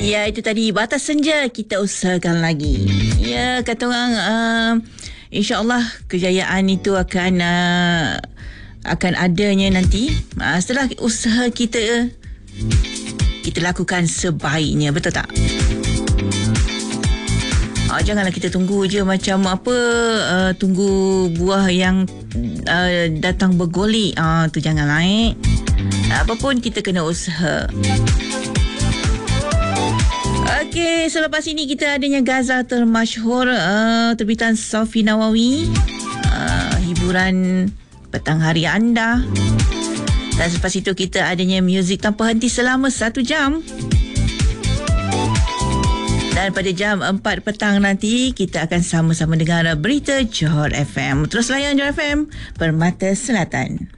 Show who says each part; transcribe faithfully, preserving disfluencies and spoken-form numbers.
Speaker 1: Ya, itu tadi Batas Senja, kita usahakan lagi. Ya, kata orang uh, insya-Allah kejayaan itu akan uh, akan adanya nanti uh, setelah usaha kita kita lakukan sebaiknya, betul tak? Uh, janganlah kita tunggu je macam apa uh, tunggu buah yang uh, datang bergolek. Ah uh, tu jangan naik. Apapun kita kena usaha. Okey, selepas ini kita adanya Ghazal Termasyhur, uh, terbitan Safi Nawawi, uh, hiburan petang hari anda. Dan selepas itu kita adanya muzik tanpa henti selama satu jam. Dan pada jam empat petang nanti kita akan sama-sama dengar berita Johor F M. Terus layan Johor F M, Permata Selatan.